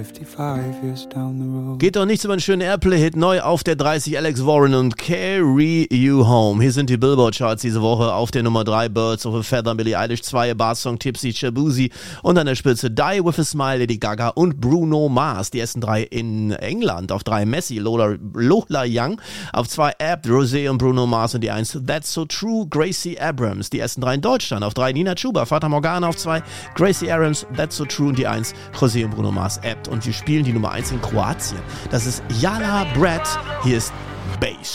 Geht doch nichts über einen schönen Airplay-Hit, neu auf der 30 Alex Warren und Carry You Home. Hier sind die Billboard-Charts diese Woche auf der Nummer 3 Birds of a Feather, Billie Eilish, 2 Bar-Song Tipsy, Shabuzi und an der Spitze Die With a Smile, Lady Gaga und Bruno Mars. Die ersten 3 in England, auf 3 Messi, Lola Young, auf 2 Abt, Rosé und Bruno Mars und die 1 That's So True, Gracie Abrams. Die ersten 3 in Deutschland, auf 3 Nina Chuba, Fata Morgana, auf 2 Gracie Abrams, That's So True und die 1 Rosé und Bruno Mars, Abt. Und wir spielen die Nummer 1 in Kroatien. Das ist Jala Brad. Hier ist Bass.